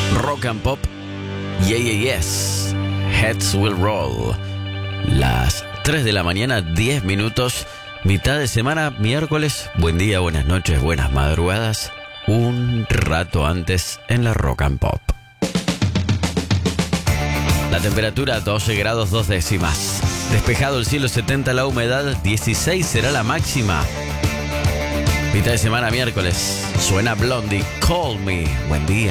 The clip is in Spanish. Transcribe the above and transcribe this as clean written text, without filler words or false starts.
Rock and Pop, Yeah, yeah, yes, Heads Will Roll. Las 3 de la mañana, 10 minutos, mitad de semana, miércoles. Buen día, buenas noches, buenas madrugadas. Un rato antes en la Rock and Pop. La temperatura 12 grados 2 décimas. Despejado el cielo, 70 la humedad, 16 será la máxima. Mitad de semana, miércoles. Suena Blondie, Call Me. Buen día.